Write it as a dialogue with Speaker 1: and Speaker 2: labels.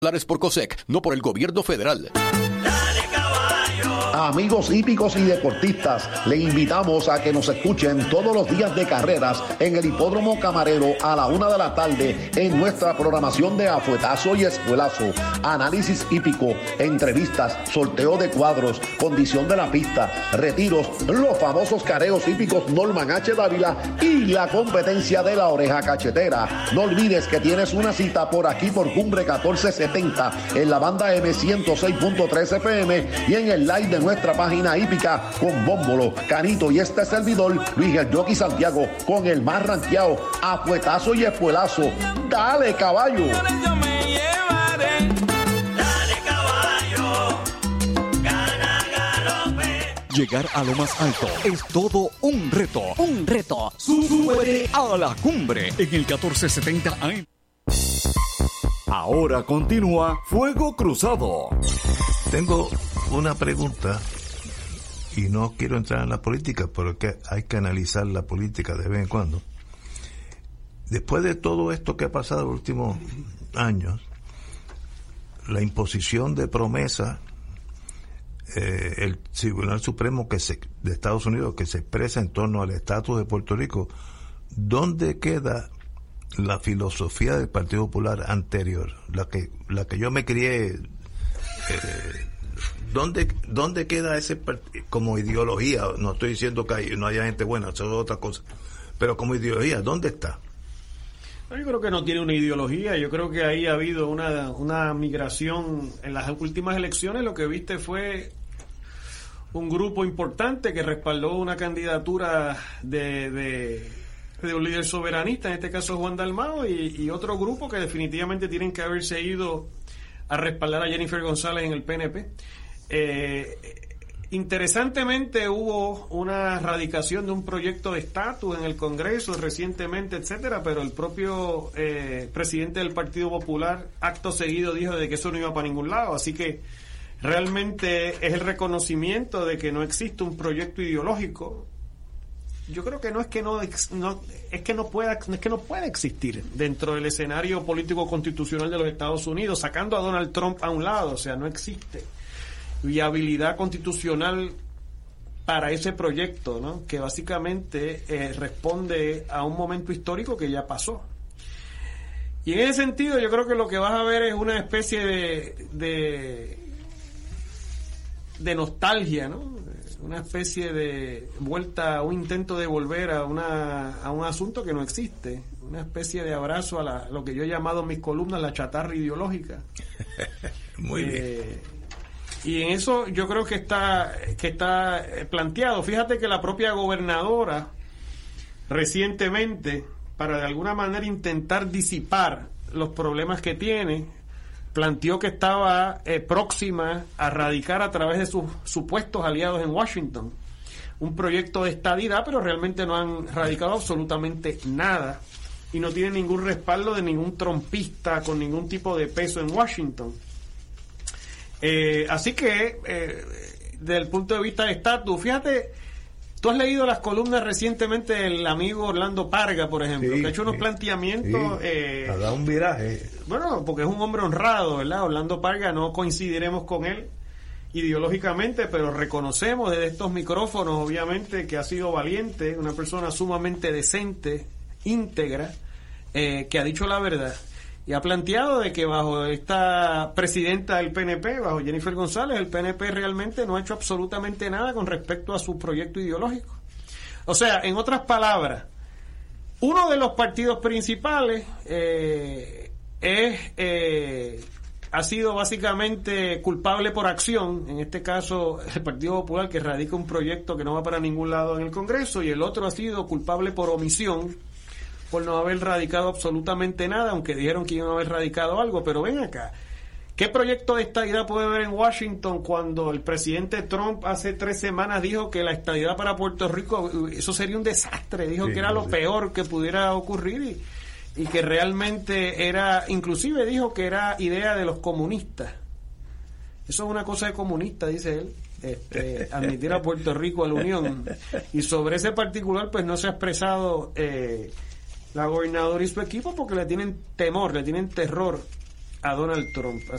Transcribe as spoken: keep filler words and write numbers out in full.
Speaker 1: por COSEC, no por el gobierno federal.
Speaker 2: Dale, caballo.
Speaker 3: Amigos hípicos y deportistas, le invitamos a que nos escuchen todos los días de carreras en el Hipódromo Camarero a la una de la tarde en nuestra programación de Afuetazo y Espuelazo. Análisis hípico, entrevistas, sorteo de cuadros, condición de la pista, retiros, los famosos careos hípicos Norman H. Dávila y la competencia de la oreja cachetera. No olvides que tienes una cita por aquí por Cumbre catorce setenta en la banda M ciento seis punto tres F M y en el live de nuestra página hípica con Bómbolo, Canito y este servidor Luis el Jockey Santiago con el más ranqueado Afuetazo y Espuelazo. ¡Dale, caballo!
Speaker 2: Yo me llevaré. Dale, caballo. Gana, galope.
Speaker 1: Llegar a lo más alto es todo un reto.
Speaker 4: Un reto.
Speaker 1: Sube a la cumbre en el catorce setenta A M. Ahora continúa Fuego Cruzado.
Speaker 5: Tengo una pregunta y no quiero entrar en la política, pero que hay que analizar la política de vez en cuando. Después de todo esto que ha pasado en los últimos años, la imposición de promesas, eh, el Tribunal Supremo que se, de Estados Unidos que se expresa en torno al estatus de Puerto Rico, ¿dónde queda la filosofía del Partido Popular anterior, la que la que yo me crié? Eh, ¿Dónde, ¿Dónde queda ese como ideología? No estoy diciendo que hay, no haya gente buena, eso es otra cosa, pero como ideología, ¿dónde está?
Speaker 6: Yo creo que no tiene una ideología. Yo creo que ahí ha habido una, una migración. En las últimas elecciones lo que viste fue un grupo importante que respaldó una candidatura de, de, de un líder soberanista, en este caso Juan Dalmau, y, y otro grupo que definitivamente tienen que haberse ido a respaldar a Jennifer González en el P N P. Eh, interesantemente hubo una radicación de un proyecto de estatus en el Congreso recientemente, etcétera, pero el propio eh, presidente del Partido Popular acto seguido dijo de que eso no iba para ningún lado, así que realmente es el reconocimiento de que no existe un proyecto ideológico. Yo creo que no es que no, no es que no pueda es que no puede existir dentro del escenario político constitucional de los Estados Unidos, sacando a Donald Trump a un lado, o sea, no existe viabilidad constitucional para ese proyecto, ¿no? Que básicamente eh, responde a un momento histórico que ya pasó. Y en ese sentido yo creo que lo que vas a ver es una especie de de, de nostalgia, ¿no? Una especie de vuelta, un intento de volver a una a un asunto que no existe, una especie de abrazo a la, lo que yo he llamado en mis columnas la chatarra ideológica.
Speaker 5: Muy bien.
Speaker 6: Eh, y en eso yo creo que está que está planteado. Fíjate que la propia gobernadora recientemente, para de alguna manera intentar disipar los problemas que tiene, planteó que estaba eh, próxima a radicar a través de sus supuestos aliados en Washington un proyecto de estadidad, pero realmente no han radicado absolutamente nada y no tienen ningún respaldo de ningún trompista con ningún tipo de peso en Washington. Eh, así que, eh, desde el punto de vista de estatus, fíjate, tú has leído las columnas recientemente del amigo Orlando Parga, por ejemplo, sí, que ha hecho unos sí, planteamientos... Sí, eh,
Speaker 5: ha dado un viraje.
Speaker 6: Bueno, porque es un hombre honrado, ¿verdad? Orlando Parga, no coincidiremos con él ideológicamente, pero reconocemos desde estos micrófonos, obviamente, que ha sido valiente, una persona sumamente decente, íntegra, eh, que ha dicho la verdad. Y ha planteado de que bajo esta presidenta del P N P, bajo Jennifer González, el P N P realmente no ha hecho absolutamente nada con respecto a su proyecto ideológico. O sea, en otras palabras, uno de los partidos principales eh, es eh, ha sido básicamente culpable por acción, en este caso el Partido Popular, que radica un proyecto que no va para ningún lado en el Congreso, y el otro ha sido culpable por omisión, por no haber radicado absolutamente nada, aunque dijeron que iban a haber radicado algo. Pero ven acá, ¿qué proyecto de estadidad puede haber en Washington cuando el presidente Trump hace tres semanas dijo que la estadidad para Puerto Rico, eso sería un desastre? Dijo sí, que era lo peor que pudiera ocurrir y, y que realmente era, inclusive dijo que era idea de los comunistas. Eso es una cosa de comunista, dice él, este, admitir a Puerto Rico a la Unión. Y sobre ese particular pues no se ha expresado... Eh, la gobernadora y su equipo porque le tienen temor, le tienen terror a Donald Trump.